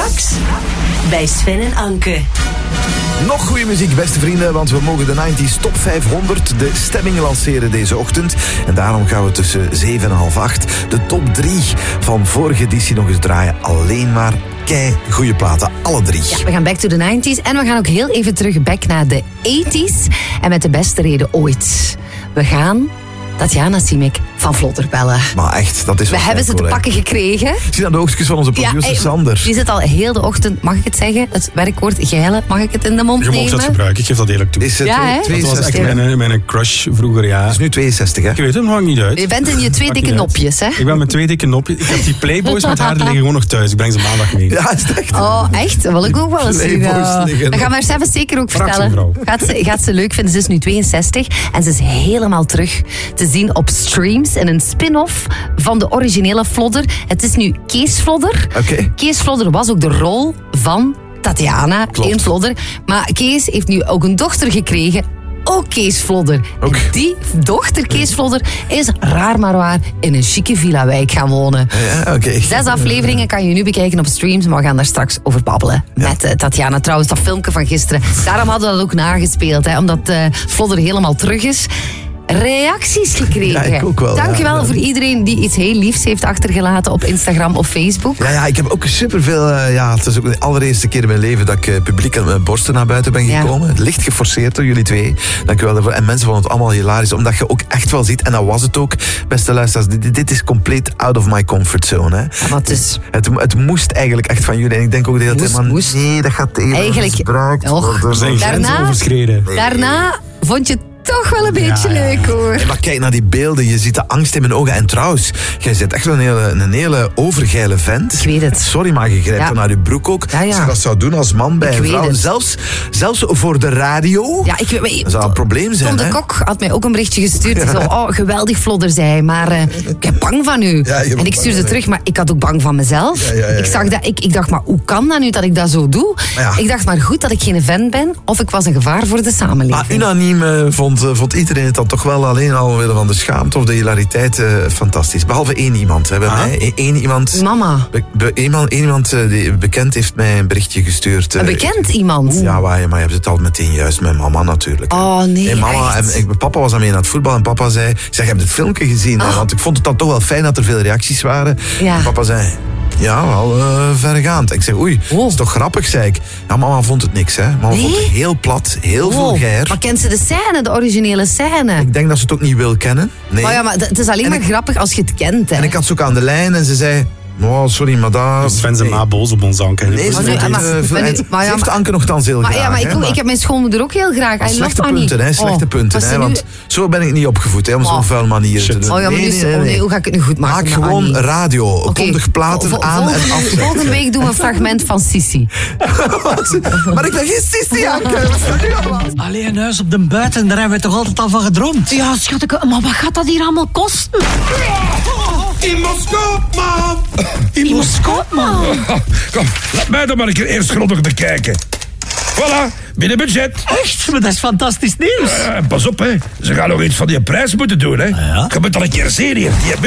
Straks bij Sven en Anke. Nog goede muziek, beste vrienden, want we mogen de 90s Top 500 de stemming lanceren deze ochtend. En daarom gaan we tussen 7 en half 8 de top 3 van vorige editie nog eens draaien. Alleen maar kei goede platen, alle 3. Ja, we gaan back to the 90s en we gaan ook heel even terug back naar de 80s. En met de beste reden ooit. We gaan Tatjana Simic van Vlodder bellen. Maar echt, dat is We hebben ze te pakken gekregen. Zie aan de oogstjes van onze producer Sander. Die zit al heel de ochtend, mag ik het zeggen? Het werkwoord geilen, mag ik het in de mond nemen? Je mag dat gebruiken, ik geef dat eerlijk toe. Is het 62? Dat was echt mijn crush vroeger, ja. Het is nu 62, hè? Ik weet het, maakt niet uit. Je bent in je 2 dikke nopjes, hè? Ik ben met 2 dikke nopjes. Ik heb die Playboys met haar, die liggen gewoon nog thuis. Ik breng ze maandag mee. Ja, is het echt? Oh, echt? Dat wil ik ook wel eens zien. Dan gaan we haar zelf zeker ook vertellen. Gaat ze leuk vinden. Ze is nu 62 en ze is helemaal terug te zien op streams in een spin-off van de originele Vlodder. Het is nu Kees Vlodder. Okay. Kees Vlodder was ook de rol van Tatjana in Vlodder. Maar Kees heeft nu ook een dochter gekregen. Ook Kees Vlodder. Okay. En die dochter Kees Vlodder is raar maar waar in een chique villa-wijk gaan wonen. Ja, okay. 6 afleveringen kan je nu bekijken op streams, maar we gaan daar straks over babbelen met Tatjana. Trouwens, dat filmpje van gisteren, daarom hadden we dat ook nagespeeld, hè, omdat Vlodder helemaal terug is. Reacties gekregen. Ja, ik ook wel. Dankjewel voor iedereen die iets heel liefs heeft achtergelaten op Instagram of Facebook. Ja, ik heb ook superveel... het is ook de allereerste keer in mijn leven dat ik publiek aan mijn borsten naar buiten ben gekomen. Licht geforceerd door jullie twee. Dankjewel daarvoor. En mensen vonden het allemaal hilarisch, omdat je ook echt wel ziet, en dat was het ook, beste luisteraars, dit is compleet out of my comfort zone. Hè. Ja, wat dus? Het moest eigenlijk echt van jullie. En ik denk ook de hele tijd, nee, dat gaat tegen misbruikt worden. Er zijn grenzen overschreden. Daarna vond je toch wel een beetje leuk, hoor. Nee, maar kijk naar die beelden, je ziet de angst in mijn ogen. En trouwens, jij zit echt een hele overgeile vent. Ik weet het. Sorry, maar je grijpt naar je broek ook. Ja. Als je dat zou doen als man bij een vrouw, zelfs voor de radio, ik weet, dat zou een probleem zijn. Tom de Kok had mij ook een berichtje gestuurd. Die zo, geweldig Vlodder zei, maar ik heb bang van u. En ik stuurde terug, maar ik had ook bang van mezelf. Ik zag dat, ik dacht, maar hoe kan dat nu dat ik dat zo doe? Ik dacht, maar goed dat ik geen vent ben, of ik was een gevaar voor de samenleving. Maar unaniem vond iedereen het dan toch wel alleen al willen van de schaamte of de hilariteit fantastisch. Behalve één iemand. Bij mij. Één iemand. Mama. Iemand die bekend heeft mij een berichtje gestuurd. Een bekend iemand? Ja, maar je hebt het al meteen juist met mama natuurlijk. Oh nee, mama, papa was aan mee naar het voetbal en papa zei, je hebt het filmpje gezien. Hè, want ik vond het dan toch wel fijn dat er veel reacties waren. Ja. En papa zei... Ja, wel verregaand. Ik zeg, oei, dat is toch grappig, zei ik. Ja, mama vond het niks, hè. Mama vond het heel plat, heel vulgair. Maar kent ze de scène, de originele scène? Ik denk dat ze het ook niet wil kennen. Nee. Maar maar het is alleen maar grappig als je het kent, hè. En ik had ze ook aan de lijn en ze zei... Oh, sorry, maar dat... Sven zijn ma boos op ons, Anke. Nee, ze heeft Anke nogthans heel graag. Ik heb mijn schoonmoeder ook heel graag. Slechte punten, hè. Want zo ben ik niet opgevoed, hè, om zo'n vuil manier te doen. Nee, hoe ga ik het nu goed maken? Maak gewoon radio. Kondig platen aan en af. Volgende week doen we een fragment van Sissi. Maar ik ben geen Sissi, Anke. Allee, een huis op de buiten, daar hebben we toch altijd al van gedroomd? Ja, schatje, maar wat gaat dat hier allemaal kosten? In Moskou, man! In Moskou, man! Kom, laat mij dan maar een keer eerst grondig te kijken. Voilà, binnen budget. Echt? Maar dat is fantastisch nieuws. Pas op, hè. Ze gaan nog iets van die prijs moeten doen, hè. Je moet al een keer zien hier. Die